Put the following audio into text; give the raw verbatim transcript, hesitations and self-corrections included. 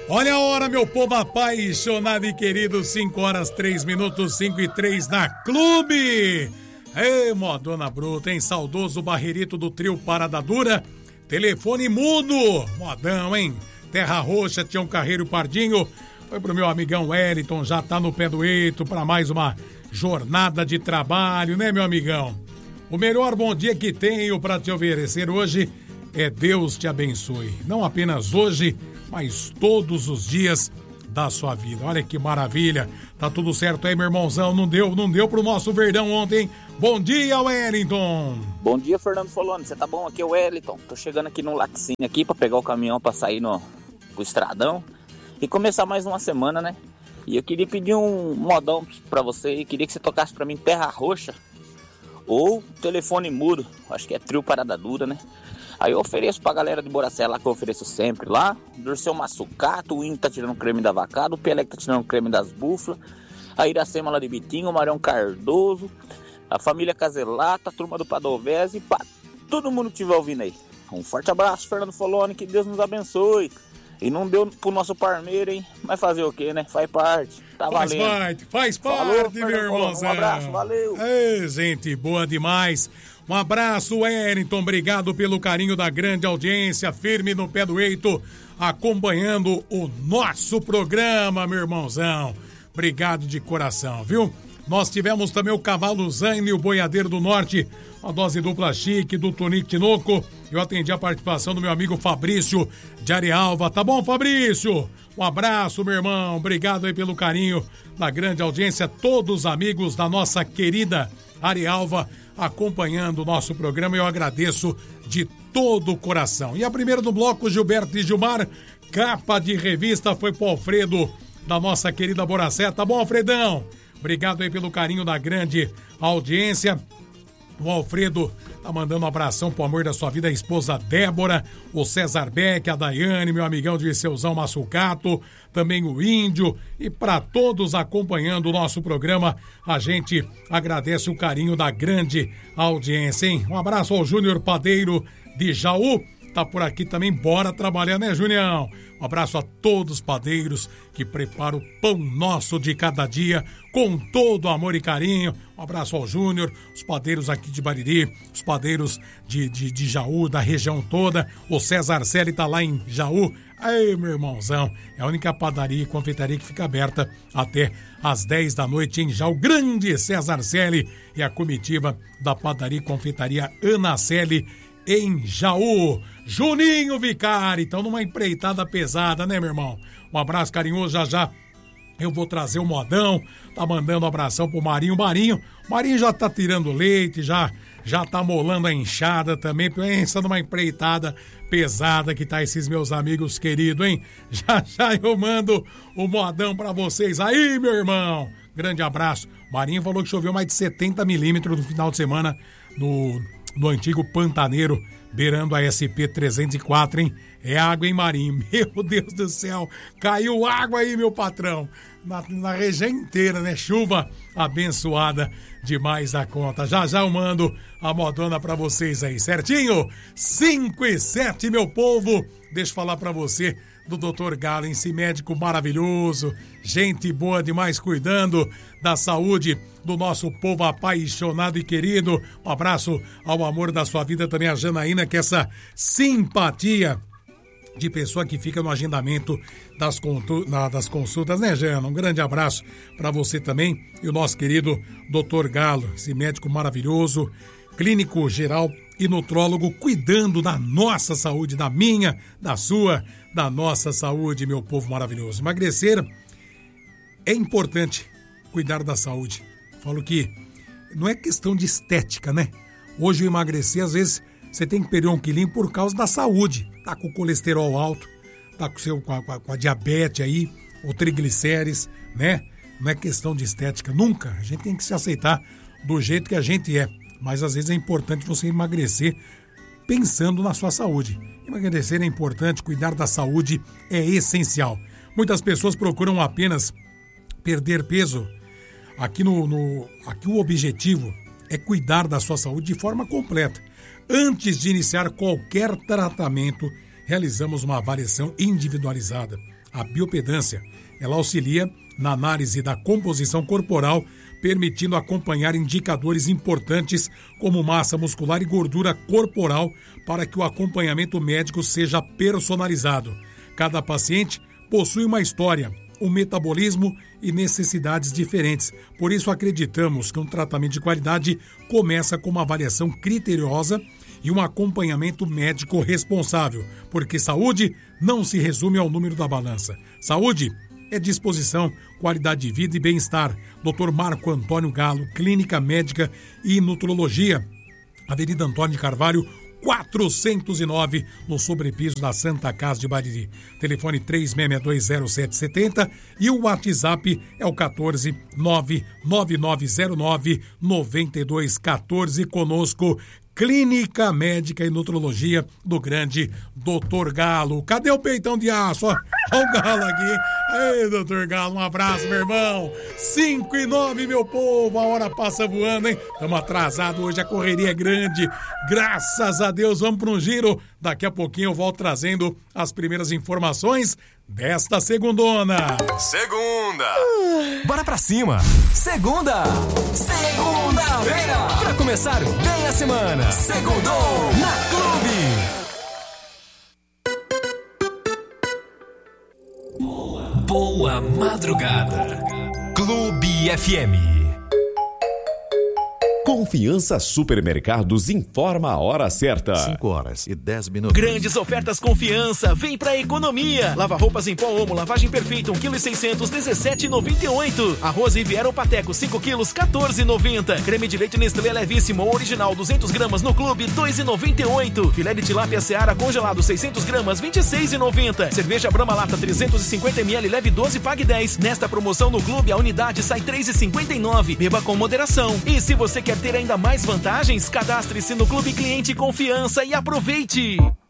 Olha a hora, meu povo apaixonado e querido, cinco horas, três minutos, cinco e três na Clube. Ei, modona bruta, hein? Saudoso Barreirito do trio Parada Dura. Telefone mudo, modão, hein? Terra Roxa, Tião Carreiro Pardinho. Foi pro meu amigão Wellington, já tá no pé do eito pra mais uma jornada de trabalho, né, meu amigão? O melhor bom dia que tenho pra te oferecer hoje é Deus te abençoe. Não apenas hoje, mas todos os dias da sua vida. Olha que maravilha. Tá tudo certo aí, meu irmãozão? Não deu, não deu pro nosso Verdão ontem. Bom dia, Wellington. Bom dia, Fernando Foloni. Você tá bom? Aqui é o Wellington. Tô chegando aqui no Laticínio aqui pra pegar o caminhão pra sair no pro estradão e começar mais uma semana, né? E eu queria pedir um modão pra você e queria que você tocasse pra mim Terra Roxa ou Telefone Mudo. Acho que é trio Parada Dura, né? Aí eu ofereço pra galera de Boracé lá, que eu ofereço sempre lá. Dirceu Massucato, o Índio tá tirando creme da vacada, o Pelé tá tirando creme das búfalas, a Iracema lá de Bitinho, o Marião Cardoso, a família Caselata, a turma do Padovés e pra todo mundo que estiver ouvindo aí. Um forte abraço, Fernando Foloni, que Deus nos abençoe. E não deu pro nosso Parmeiro, hein? Mas fazer o quê, né? Faz parte. Tá faz valendo. parte, faz parte, Falou, meu irmãozão. Um abraço, valeu. Ei, gente boa demais. Um abraço, Wellington. Obrigado pelo carinho da grande audiência, firme no pé do eito, acompanhando o nosso programa, meu irmãozão. Obrigado de coração, viu? Nós tivemos também o Cavalo Zaine e o Boiadeiro do Norte, uma dose dupla chique do Tonico Tinoco. Eu atendi a participação do meu amigo Fabrício de Arealva. Tá bom, Fabrício? Um abraço, meu irmão. Obrigado aí pelo carinho da grande audiência. Todos os amigos da nossa querida Arealva acompanhando o nosso programa. Eu agradeço de todo o coração. E a primeira do bloco, Gilberto e Gilmar. Capa de revista foi pro Alfredo da nossa querida Boracé. Tá bom, Alfredão? Obrigado aí pelo carinho da grande audiência. O Alfredo tá mandando um abração pro amor da sua vida, a esposa Débora, o César Beck, a Daiane, meu amigão de Seuzão Massucato, também o Índio, e para todos acompanhando o nosso programa, a gente agradece o carinho da grande audiência, hein? Um abraço ao Júnior Padeiro de Jaú, tá por aqui também, bora trabalhar, né, Junião? Um abraço a todos os padeiros que preparam o pão nosso de cada dia com todo amor e carinho. Um abraço ao Júnior, os padeiros aqui de Bariri, os padeiros de, de, de Jaú, da região toda. O César Arcelli tá lá em Jaú. Aí, meu irmãozão, é a única padaria e confeitaria que fica aberta até às dez da noite em Jaú. Grande César Arcelli e a comitiva da padaria e confeitaria Ana Arcelli em Jaú. Juninho Vicari, então numa empreitada pesada, né, meu irmão? Um abraço carinhoso, já já eu vou trazer o modão, tá mandando um abração pro Marinho. Marinho, Marinho já tá tirando leite, já já tá molando a enxada também, pensa numa empreitada pesada que tá esses meus amigos queridos, hein? Já já eu mando o modão pra vocês aí, meu irmão. Grande abraço. Marinho falou que choveu mais de setenta milímetros no final de semana no no antigo Pantaneiro, beirando a S P trezentos e quatro, hein? É água, hein, Marinho? Meu Deus do céu, caiu água aí, meu patrão, na, na região inteira, né? Chuva abençoada demais da conta. Já já eu mando a modona pra vocês aí, certinho? cinco e sete, meu povo. Deixa eu falar pra você do doutor Galo, esse médico maravilhoso, gente boa demais, cuidando da saúde do nosso povo apaixonado e querido. Um abraço ao amor da sua vida também, a Janaína, que essa simpatia de pessoa que fica no agendamento das, das consultas, né, Jana? Um grande abraço para você também e o nosso querido doutor Galo, esse médico maravilhoso, clínico geral e nutrólogo, cuidando da nossa saúde, da minha, da sua, da nossa saúde, meu povo maravilhoso. Emagrecer é importante, cuidar da saúde. Falo que não é questão de estética, né? Hoje o emagrecer, às vezes, você tem que perder um quilinho por causa da saúde. Tá com o colesterol alto, tá com, seu, com, a, com a diabetes aí, ou triglicérides, né? Não é questão de estética, nunca. A gente tem que se aceitar do jeito que a gente é. Mas às vezes é importante você emagrecer pensando na sua saúde. Emagrecer é importante, cuidar da saúde é essencial. Muitas pessoas procuram apenas perder peso. Aqui, no, no, aqui o objetivo é cuidar da sua saúde de forma completa. Antes de iniciar qualquer tratamento realizamos uma avaliação individualizada. A biopedância, ela auxilia na análise da composição corporal, permitindo acompanhar indicadores importantes como massa muscular e gordura corporal para que o acompanhamento médico seja personalizado. Cada paciente possui uma história, um metabolismo e necessidades diferentes. Por isso, acreditamos que um tratamento de qualidade começa com uma avaliação criteriosa e um acompanhamento médico responsável, porque saúde não se resume ao número da balança. Saúde é disposição, qualidade de vida e bem-estar. doutor Marco Antônio Galo, Clínica Médica e Nutrologia, Avenida Antônio de Carvalho, quatrocentos e nove, no sobrepiso da Santa Casa de Bariri. Telefone três seis seis dois zero sete sete zero e o WhatsApp é o quatorze nove nove nove zero nove nove dois um quatro. Conosco, Clínica Médica e Nutrologia do grande doutor Galo. Cadê o peitão de aço? Olha o Galo aqui. Ei, doutor Galo, um abraço, meu irmão. cinco e nove, meu povo. A hora passa voando, hein? Estamos atrasados hoje, a correria é grande. Graças a Deus, vamos para um giro. Daqui a pouquinho eu volto trazendo as primeiras informações desta segundona. Segunda. Bora pra cima. Segunda. Segunda-feira. Pra começar bem a semana. Segundou na Clube. Boa, boa madrugada. Clube F M. Confiança Supermercados informa a hora certa. cinco horas e dez minutos. Grandes ofertas Confiança, vem pra economia. Lava roupas em pó Omo, lavagem perfeita, um vírgula seis quilos, dezessete reais e noventa e oito centavos. Arroz Riviera ou Pateco, cinco quilos, quatorze reais e noventa centavos. Creme de leite Nestlé levíssimo, original, duzentos gramas no clube, dois reais e noventa e oito centavos. Filé de tilápia Seara congelado, seiscentos gramas, vinte e seis reais e noventa centavos. Cerveja Brahma Lata, trezentos e cinquenta mililitros, leve doze, pague dez. Nesta promoção no clube, a unidade sai três reais e cinquenta e nove centavos. Beba com moderação. E se você quer ter ainda mais vantagens, cadastre-se no Clube Cliente Confiança e aproveite!